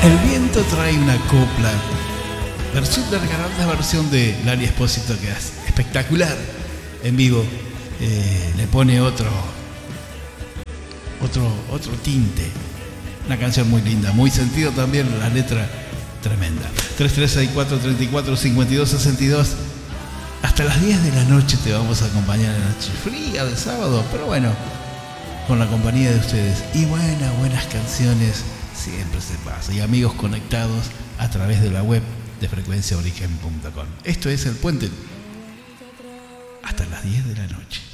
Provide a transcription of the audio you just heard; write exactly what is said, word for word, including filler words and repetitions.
El viento trae una copla. Versión de la versión de Lali Espósito, que es espectacular en vivo. Eh, le pone otro, otro, otro tinte. Una canción muy linda, muy sentido también, la letra tremenda. tres tres seis cuatro tres cuatro cinco dos seis dos. Hasta las diez de la noche te vamos a acompañar en la noche fría de sábado, pero bueno, con la compañía de ustedes. Y buenas, buenas canciones siempre se pasa. Y amigos conectados a través de la web de frecuencia origen punto com. Esto es El Puente. Hasta las diez de la noche.